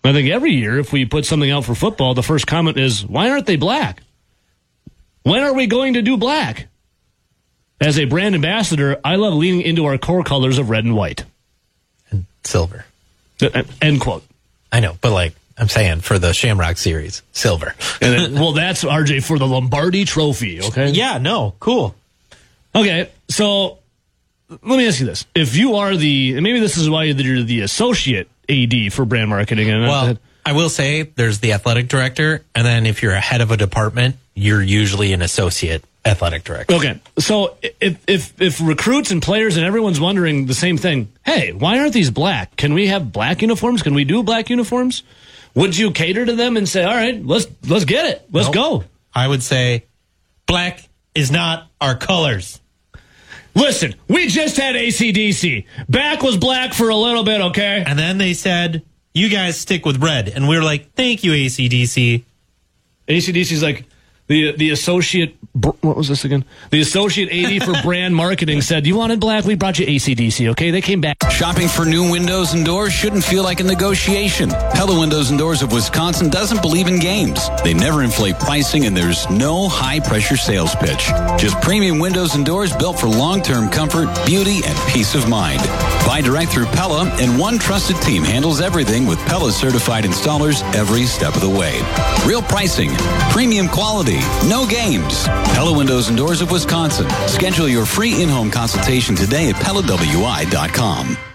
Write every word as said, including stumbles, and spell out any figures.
I think every year, if we put something out for football, the first comment is, why aren't they black? When are we going to do black? As a brand ambassador, I love leaning into our core colors of red and white. And silver. Uh, end quote. I know, but like, I'm saying for the Shamrock series, silver. And then, well, that's, R J, for the Lombardi Trophy, okay? Yeah, no, cool. Okay, so let me ask you this. If you are the, and maybe this is why you're the associate A D for brand marketing. And well, I will say there's the athletic director, and then if you're a head of a department, you're usually an associate athletic director. Okay, so if if if recruits and players and everyone's wondering the same thing, hey, why aren't these black? Can we have black uniforms? Can we do black uniforms? Would you cater to them and say, all right, let's let's get it, let's Nope. go? I would say, black is not our colors. Listen, we just had A C D C. Back was black for a little bit, okay? And then they said, you guys stick with red. And we were like, thank you, A C D C. A C D C's like, the the associate, what was this again? The associate A D for brand marketing said, you wanted black, we brought you A C D C, okay? They came back. Shopping for new windows and doors shouldn't feel like a negotiation. Pella Windows and Doors of Wisconsin doesn't believe in games. They never inflate pricing, and there's no high-pressure sales pitch. Just premium windows and doors built for long-term comfort, beauty, and peace of mind. Buy direct through Pella, and one trusted team handles everything with Pella-certified installers every step of the way. Real pricing, premium quality, no games. Pella Windows and Doors of Wisconsin. Schedule your free in-home consultation today at Pella W I dot com.